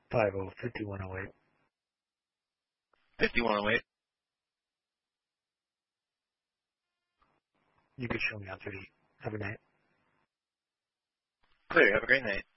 50-5108. 5108. You could show me out 30. Have a night. Clear. Have a great night.